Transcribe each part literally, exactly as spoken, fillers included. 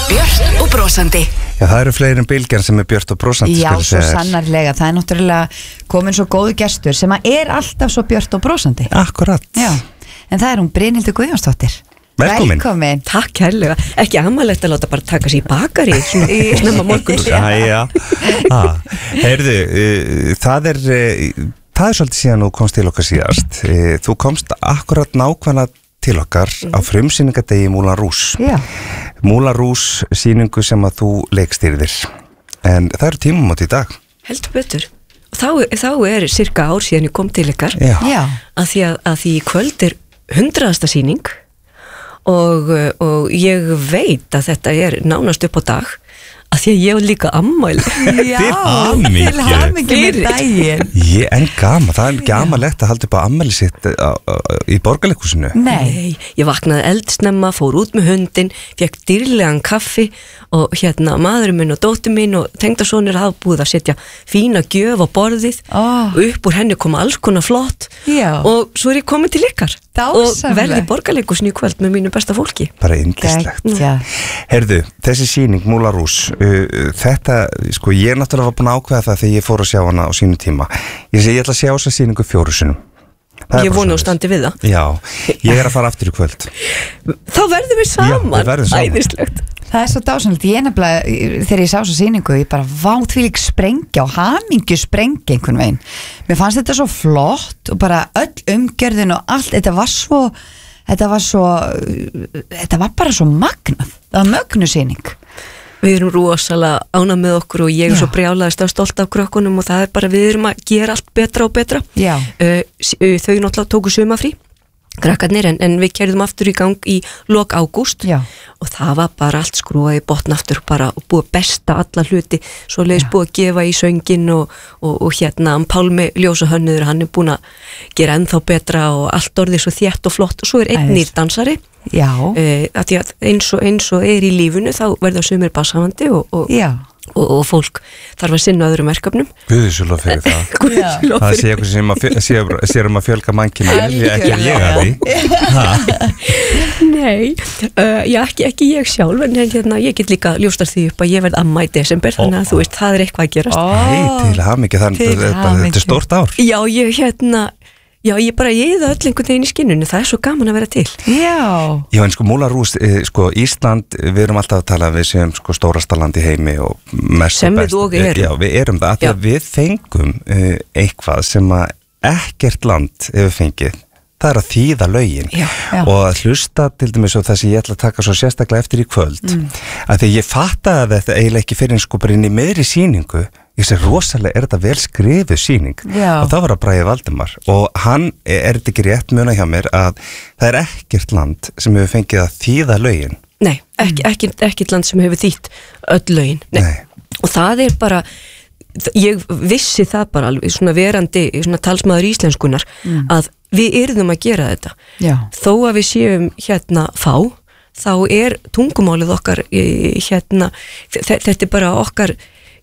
Björt og brosandi. Já, það eru fleiri en Bylgjan sem er björt og brosandi. Já, svo sannarlega, það er náttúrulega komin svo góðu gestur sem að er alltaf svo björt og brosandi. Akkurat. Já, en það er hún Brynhildur Guðjónsdóttir. Velkomin. Velkomin. Takk kærlega, ekki amalegt að láta bara taka sér í bakari svona snemma morgun. Jæja. Ah, heyrðu, uh, það er uh, það er svolítið síðan þú komst til okkar síðast. Uh, þú komst akkurat nákvæmlega til okkar á frumsýningadegi Moulin Rouge. Já. Moulin Rouge sýningu sem að þú leikstýrðir. En það eru tímamót í dag. Heldur betur. Og þá, þá er cirka ár síðan ég kom til ykkar. Já. Já. Að því að, að því í kvöld er hundraðasta sýning og, og ég veit að þetta er nánast upp á dag að því að ég er líka ammæli. Já, Til hamingju. til hamingju með daginn. Ég en gama, það er ekki amalegt að halda upp á ammæli sitt á, á, í borgarleikhúsinu. Nei. Ég vaknaði eldsnemma, fór út með hundin, fekk dýrlegan kaffi og hérna maðurinn minn og dóttir minn og tengdasonur hafa búið að setja fína gjöf á borðið Oh. og upp úr henni koma alls konar flott. Já. Og svo er ég komin til ykkar Dásamlegt. og verði í borgarleikhúsinu í kvöld með mínu besta fólki. Bara yndislegt. Já. Heyrðu, þessi sýning Moulin Rouge, uh, þetta, sko, ég er náttúrulega var búin að ákveða það þegar ég fór að sjá hana á sínu tíma. Ég segi, ég ætla að sjá þessa sýningu fjóru sinnum. Það er Ég bara vona og svoleiðis. standi við það. Já, ég er að fara aftur í kvöld. Þá verðum við saman. við verðum saman. Æðislegt. Það er svo dásanlegt, ég nefnilega, þegar ég sá svo sýningu, ég bara vátt því lík sprengja og hamingju sprengja einhvern veginn. Mér fannst þetta svo flott og bara öll umgjörðin og allt, þetta var svo, þetta var svo, þetta var bara svo magnað, það var mögnu sýning. Við erum rosalega ánað með okkur og ég er Já. svo brjálaðist og stolt af krökkunum og það er bara, við erum að gera allt betra og betra. Já. Uh, s- uh, þau náttúrulega tóku sumafrí, krakkarnir, en, en við kerðum aftur í gang í lok ágúst Já. og það var bara allt skrúað í botn aftur bara og búið að besta alla hluti, svo leiðis búið að gefa í söngin og, og, og hérna Pálmi ljósahönnuður, hann er búin að gera ennþá betra og allt orðið svo þétt og flott og svo er einn Æðis. nýr dansari. Já. Uh, að því að eins og, eins og er í lífinu þá verða sumir bassafandi og, og, Já. og, og fólk þarf að sinna öðrum verkefnum. Guðisjóla fyrir það. Guðsjólof Það fyrir- sé eitthvað sem að fjö- sé- sér um að fjölga mannkynni, ekki er ég að því. Nei, uh, já, ekki, ekki ég sjálf en hérna, ég get líka ljóstar því upp að ég verð amma í desember, þannig að þú veist, það er eitthvað að gerast. Hei, til hamingju, það Til er bara- þetta hamingju. er stórt ár. Já, ég hérna já, ég bara, ég eða öll einhvern veginn í skinnunni, það er svo gaman að vera til. Já. Já, en sko Moulin Rouge, eh, sko Ísland, við erum alltaf að tala að við séum sko stórasta land í heimi og mest Sem og við best. og erum. Já, við erum það, af því Já. að við fengum uh, eitthvað sem að ekkert land hefur fengið, það er að þýða lögin. Já. Já. Og að hlusta til dæmis og það sem ég ætla að taka svo sérstaklega eftir í kvöld, mm. að því ég fattaði þetta eiginlega ekki fyrir en sko bara inn í meðri sýningu, ég sé rosalega er þetta vel skrifuð sýning. Já. Og það var að Bragi Valdimar og hann er þetta ekki rétt muna hjá mér að það er ekkert land sem hefur fengið að þýða lögin. Nei, ekki, ekki, ekki land sem hefur þýtt öll lögin. Nei. Nei. Og það er bara, ég vissi það bara alveg, svona verandi, svona talsmaður íslenskunar, að við yrðum að gera þetta. Já. Þó að við séum hérna fá, þá er tungumálið okkar eh, hérna, þe- þetta er bara okkar,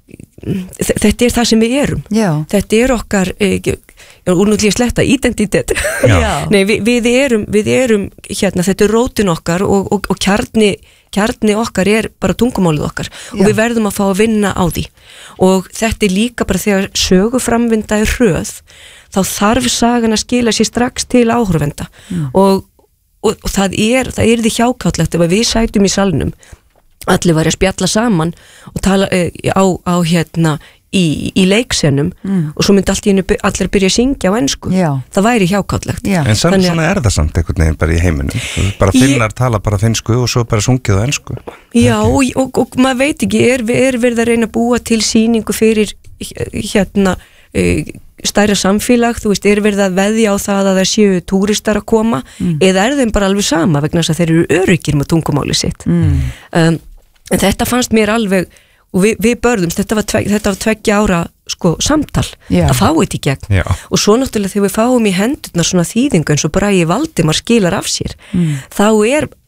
þe- þetta er það sem við erum. Já. Þetta er okkar, úrnútlíð sletta, identitet. Já. Nei, við, við erum, við erum, hérna, þetta er rótin okkar og, og, og kjarni, kjarni okkar er bara tungumálið okkar og Já. við verðum að fá að vinna á því. Og þetta er líka bara þegar söguframvinda er hröð, þá þarf sagan að skila sér strax til áhorfenda og, og, og það er, það er því hjákátlegt ef að við sætum í salnum, allir væri að spjalla saman og tala e, á, á hérna í, í leiksenum og svo myndi allt í einu by- allir byrja að syngja á ensku. Já. Það væri hjákátlegt. Já. En samt Þannig að- svona er það samt einhvern veginn bara í heiminum. Bara Ég- finnar tala bara finnsku og svo bara sungið á ensku. Já, og, og, og maður veit ekki, er, er verið að reyna að búa til sýningu fyrir hérna uh, stærra samfélag, þú veist, er verið að veðja á það að það séu túristar að koma eða er þeim bara alveg sama vegna þess að þeir eru öryggir með tungumáli sitt. Mm. Um, en þetta fannst mér alveg, og við, við börðumst, þetta var, tveg, þetta var tveggja ára sko, samtal, Já. að fá þetta í gegn. Já. Og svo náttúrulega þegar við fáum í hendurnar svona þýðingu eins og Bragi Valdimar skilar af sér, þá er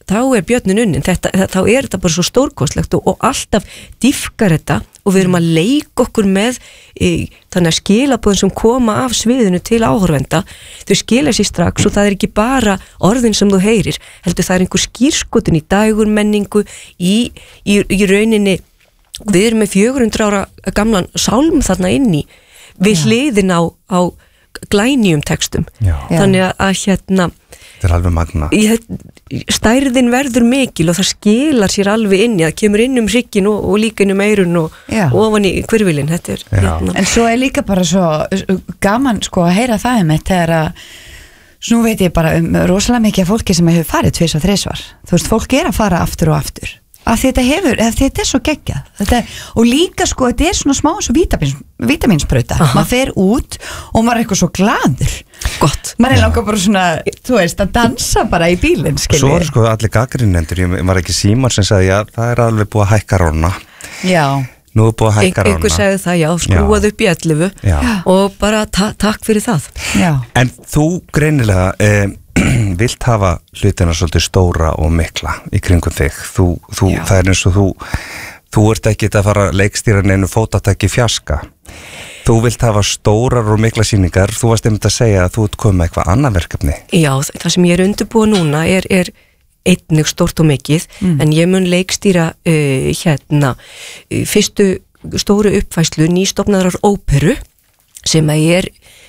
þá er björnin unnin, þetta, þá er þetta bara svo stórkostlegt og, og alltaf dýfkar þetta og við erum að leika okkur með e, þannig að skilaboðin sem koma af sviðinu til áhorfenda, þau skila sér strax og það er ekki bara orðin sem þú heyrir, heldur það er einhver skýrskotun í dægurmenningu í, í, í rauninni, við erum með fjögur hundruð ára gamlan sálm þarna inn í við hliðin á, á glænýjum textum. Já. Þannig að, að hérna þetta er alveg magna. Ég, stærðin verður mikil og það skilar sér alveg inn í, það kemur inn um hrygginn og, og líka inn um eyrun og, og ofan í hvirfilinn, þetta er hérna. En svo er líka bara svo gaman sko að heyra það um þetta er að svo nú veit ég bara um rosalega mikið af fólki sem hefur farið tvis og þrisvar, þú veist, fólk er að fara aftur og aftur að þetta hefur, að þetta er svo geggjað þetta, og líka sko, þetta er svona smá svo vítamins, vitaminsprauta, maður fer út og maður er eitthvað svo glaður gott, maður er langar bara svona þú veist, að dansa bara í bílinn svo er sko allir gaggrinnendur, ég var ekki Símon sem sagði, já, það er alveg búið að hækka róna já, nú er búið að hækka róna einhver sagði það, já, skrúað upp í ellefu og bara ta takk fyrir það já. En þú greinilega eh, vilt hafa hlutina svolítið stóra og mikla í kringum þig þú, þú, það er eins og þú þú ert ekki að fara að leikstýra neinu fótatæki fjaska þú vilt hafa stórar og mikla sýningar þú varst einmitt að segja að þú ert komið með eitthvað annað verkefni Já, það sem ég er undirbúið núna er, er einnig stórt og mikið mm. en ég mun leikstýra uh, hérna uh, fyrstu stóru uppfæslu nýstofnaðrar óperu sem að ég er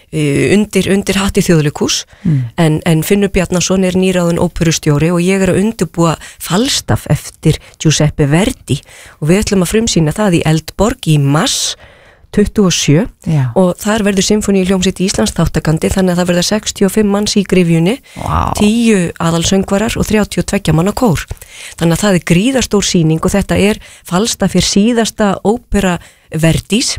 Undir, undir hatti Þjóðleikhús mm. en, en Finnur Bjarnason er nýráðin óperustjóri og ég er að undirbúa Falstaff eftir Giuseppe Verdi og við ætlum að frumsýna það í Eldborg í mars tuttugu og sjö Já. Og þar verður Sinfóníu hljómsveit Íslands þáttakandi þannig að það verða sextíu og fimm manns í gryfjunni wow. tíu aðalsöngvarar og þrjátíu og tveggja manna kór þannig að það er gríðarstór sýning og þetta er Falstaff fyrir síðasta ópera Verdís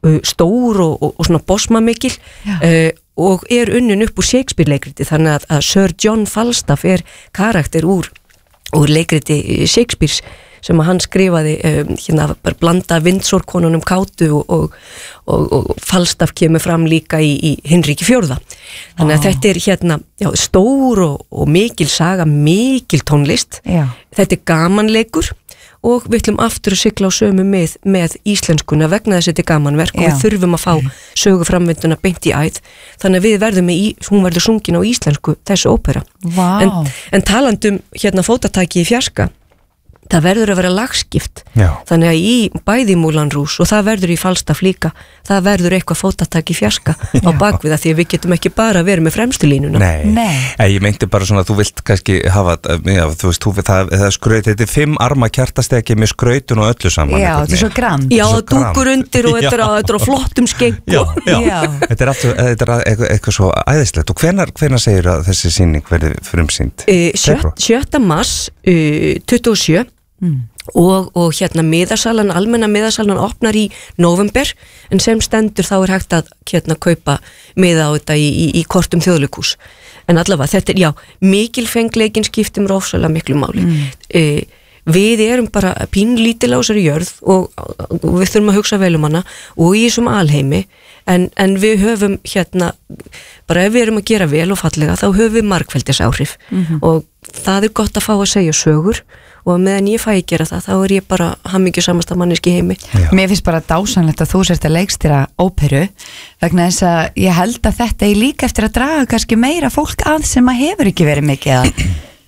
stór og, og, og svona bosmamikil uh, og er unnin upp úr Shakespeare leikriti þannig að, að Sir John Falstaff er karakter úr, úr leikriti Shakespeares sem að hann skrifaði um, hérna bara blanda Windsor-konunum kátu og, og, og, og Falstaff kemur fram líka í, í Hinriki fjórða þannig að oh. þetta er hérna já, stór og, og mikil saga, mikil tónlist já. Þetta er gamanleikur og við ætlum aftur að sigla á sömu með, með íslenskuna vegna þess að þetta er gamanverk og við þurfum að fá söguframvinduna beint í æð þannig að við verðum með, í, hún verður sungin á íslensku þessu ópera wow. en, en talandum hérna fótataki í fjarska það verður að vera lagskipt Já. Þannig að í bæði Moulin Rouge og það verður í Falstaff líka það verður eitthvað fótataki fjarska á bakvið því að við getum ekki bara verið með fremstu línuna Nei, Nei. Ég meinti bara svona að þú vilt kannski hafa já, þú veist, þú, það, það er skraut þetta er fimm arma kjartasteki með skrautun og öllu saman Já, þetta er svo grand Já, dúkur undir og þetta er á flottum skegg Já, já. já. Þetta er, aftur, þetta er eitthvað, eitthvað svo æðislegt og hvenar, hvenar segir að þessi sýning verði frumsýnd? Uh, sjö, sjötta mars uh, tuttugu og sjö Mm. Og, og hérna miðasalan, almenna miðasalan opnar í november en sem stendur þá er hægt að hérna kaupa miða á þetta í, í, í kortum Þjóðleikhús en allavega þetta er, já, mikilfengleikin skiptum rosalega miklu máli mm. e, við erum bara pínlítil á þessari jörð og, og við þurfum að hugsa vel um hana og í þessum alheimi en, en við höfum hérna bara ef við erum að gera vel og fallega þá höfum við margfeldisáhrif mm-hmm. og það er gott að fá að segja sögur og meðan ég fæ að gera það, þá er ég bara hamingju samasta manneski heimi. Já. Mér finnst bara dásanlegt að þú sért að leikstýra óperu vegna þess að ég held að þetta er líka eftir að draga kannski meira fólk að sem að hefur ekki verið mikið að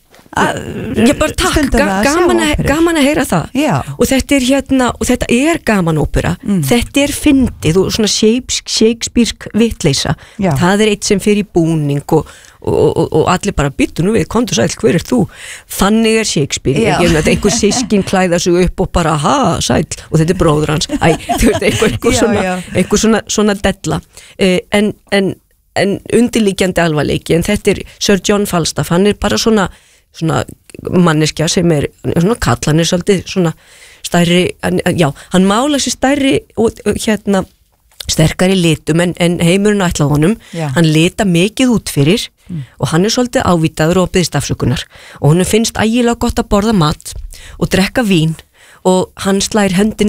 ég bara takk, ga gaman, að, gaman að heyra það Já. og þetta er hérna og þetta er gaman ópera mm. þetta er fyndið og svona Shakespearesk vitleysa það er eitt sem fyrir í búning og, og, og, og allir bara byttu nú við kontur sæl, hver er þú? Þannig er Shakespeare ég er með einhver sískin klæða sig upp og bara ha, sæl, og þetta er bróður hans Æ, þú veist, einhver, einhver svona, einhver svona, svona della eh, en, en, en undirlíkjandi alvarleiki en þetta er Sir John Falstaff, hann er bara svona svona manneskja sem er svona kall, hann er svolítið svona stærri, já, hann mála sér stærri og hérna sterkari litum en, en heimurinn ætla honum, já. Hann lita mikið út fyrir mm. og hann er svolítið ávitaður og byggðist afsökunar og hann finnst ægilega gott að borða mat og drekka vín og hann slær höndinni ekki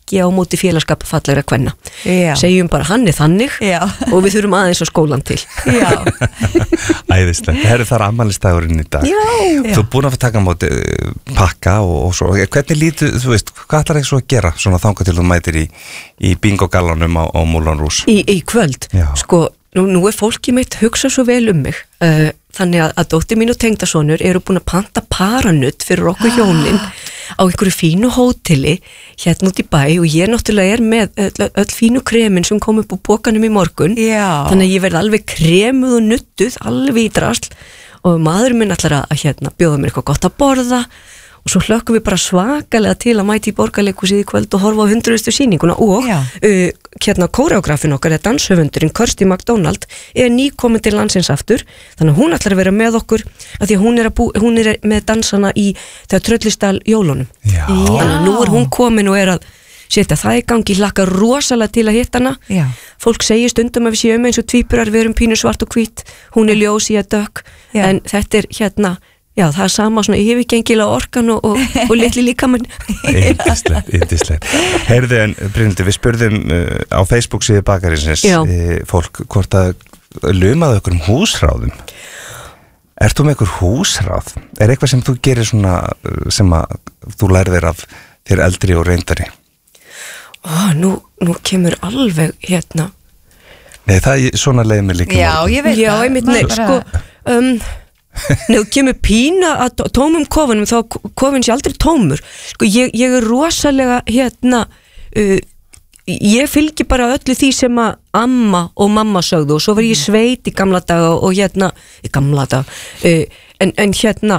ekki á móti félagskap fallegra kvenna. Já. Segjum bara hann er þannig Já. og við þurfum aðeins á skólan til. Já. Æðislegt, það eru þar afmælisdagurinn í dag. Já. Þú er búin að taka á móti uh, pakka og, og svo, hvernig lítu, þú veist, hvað ætlar ekki svo að gera svona þangað til þú mætir í, í bingo-gallanum á, á Moulin Rouge? Í, í kvöld, Já. sko, nú, nú er fólki mitt hugsa svo vel um mig, uh, þannig að, að dóttir mín og tengdasonur eru búin að panta paranutt fyrir okkur hjónin á einhverju fínu hóteli hérna út í bæ og ég náttúrulega er með öll, öll fínu kremin sem kom upp úr pokanum í morgun. Já. Þannig að ég verð alveg kremuð og nuttuð alveg í drasl og maður minn ætlar að hérna, bjóða mér eitthvað gott að borða og svo hlökkum við bara svakalega til að mæti í Borgarleikhúsið í kvöld og horfa á hundruðustu sýninguna og uh, hérna kóreografin okkar, eða danshöfundurinn Kirsty MacDonald er nýkomin til landsins aftur, þannig að hún ætlar að vera með okkur af því að hún er, að bú, hún er með dansana í þegar Tröllisdal jólunum. Já. Þannig að nú er hún komin og er að setja það í gangi, hlakka rosalega til að hitta hana. Já. Fólk segir stundum að við séum eins og tvíburar, við erum pínu svart og hvít, hún er ljós í að dökk, Já. en þetta er hérna já, það er sama svona yfirgengilega orkan og, og, og litli líkamann. Yndislegt, yndislegt. Heyrðu en Brynhildur, við spurðum uh, á Facebook síðu Bakarinsins uh, fólk hvort að lumaðu ykkur um húsráðum. Ert þú með ykkur húsráð? Er eitthvað sem þú gerir svona sem að þú lærðir af þér eldri og reyndari? Ó, nú, nú kemur alveg hérna. Nei, það er svona leiði mig líka. Já, ég veit já, það. Einmitt, nei, Maður sko, bara- um, Nei, þú kemur pína að tómum kofunum þá kofin sé aldrei tómur sko ég, ég er rosalega hérna uh, ég fylgi bara öllu því sem að amma og mamma sögðu og svo var ég í sveit í gamla daga og hérna í gamla daga uh, en, en hérna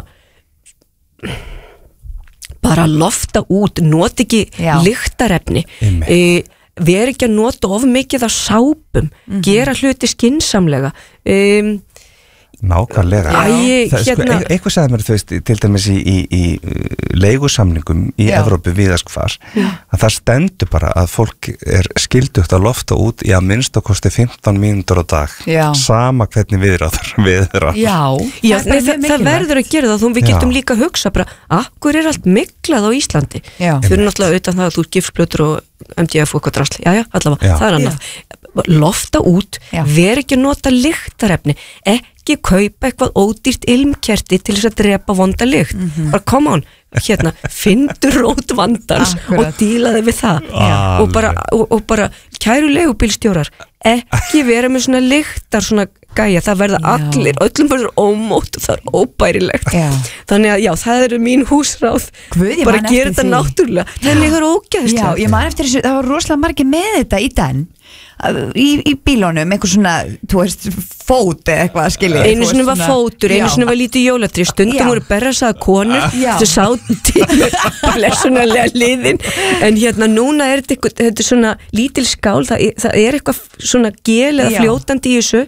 bara lofta út, nota ekki Já. lyktarefni Einmitt. uh, vera ekki að nota of mikið af sápum Mhm. gera hluti skynsamlega um Nákvæmlega. Æ, Það, sko, hérna- e- eitthvað sagði mér, þú veist, til dæmis í, í, í leigusamningum í Já. Evrópu víðast hvar, að það stendur bara að fólk er skildugt að lofta út í að minnst og kosti fimmtán mínútur á dag. Já. Sama hvernig viðráður viðráður. Já, Já, það, nei, það, það verður að gera það þó við getum Já. líka að hugsa bara, akkur er allt miklað á Íslandi Já. þau eru náttúrulega utan það að þú er gifsplötur og M D F og eitthvað drasli, já já, allavega, Já. það er annað lofta út, Já. ver ekki að nota lyktarefni, ekki kaupa eitthvað ódýrt ilmkerti til þess að drepa vonda lykt, bara come on hérna, fyndu rót vandans Akkurat. og dílaði við það Alveg. og bara, og, og bara kæru leigubílstjórar, ekki vera með svona lyktar, svona gæja, það verða Já. allir, öllum verður ómótt og það er óbærilegt Já. þannig að já, það eru mín húsráð Guð, ég bara man gera eftir þetta því. náttúrulega þannig það er Já, ógæðslega ég man eftir þessu, það var rosalega margir með þetta í den í, í bílónum, einhver svona þú veist, fót eða eitthvað skilja einu sinni var fótur, einu sinni var lítið jólatrí stundum Já. voru berrasaða konur Já. þau sátti blessunarlega liðin en hérna núna er þetta, eitthvað, þetta er svona lítil skál það er, það er eitthvað svona gel eða Já. fljótandi í þessu